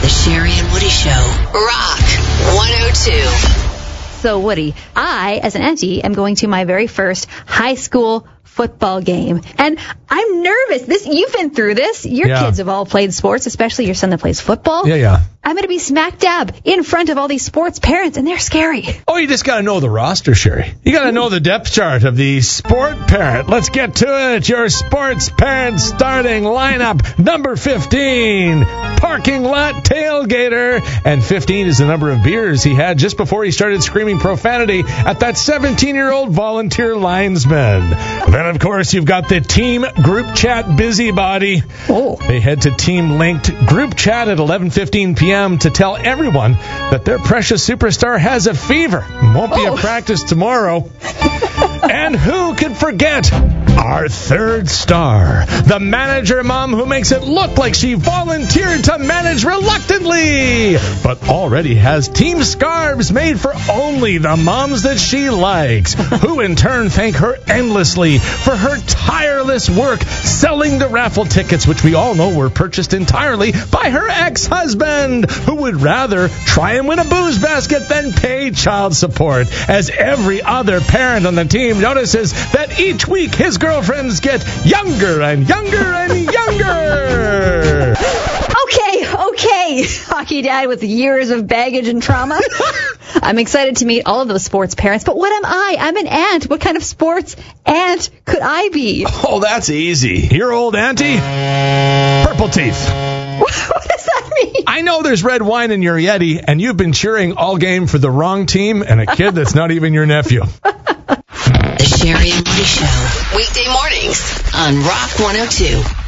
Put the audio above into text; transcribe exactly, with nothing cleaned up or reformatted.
The Sherry and Woody Show. Rock one oh two. So, Woody, I, as an auntie, am going to my very first high school football game. And I'm nervous. This You've been through this. Your Yeah. kids have all played sports, especially your son that plays football. Yeah, yeah. I'm going to be smack dab in front of all these sports parents, and they're scary. Oh, you just got to know the roster, Sherry. You got to know the depth chart of the sport parent. Let's get to it. Your sports parent starting lineup. Number fifteen, parking lot tailgater. And fifteen is the number of beers he had just before he started screaming profanity at that seventeen-year-old volunteer linesman. Then, of course, you've got the team group chat busybody. Oh. They head to Team Linked group chat at eleven fifteen p.m. to tell everyone that their precious superstar has a fever. Won't be Oh. a practice tomorrow. And who could forget our third star, the manager mom who makes it look like she volunteered to manage reluctantly, but already has team scarves made for only the moms that she likes, who in turn thank her endlessly for her tireless work selling the raffle tickets, which we all know were purchased entirely by her ex-husband, who would rather try and win a booze basket than pay child support, as every other parent on the team notices that each week his girlfriends get younger and younger and younger. Okay, okay, hockey dad with years of baggage and trauma. I'm excited to meet all of those sports parents, but what am I? I'm an aunt. What kind of sports aunt could I be? Oh, that's easy. Your old auntie? Purple teeth. What does that mean? I know there's red wine in your Yeti, and you've been cheering all game for the wrong team and a kid that's not even your nephew. The Sherry and Woody Show. Weekday mornings on Rock one oh two.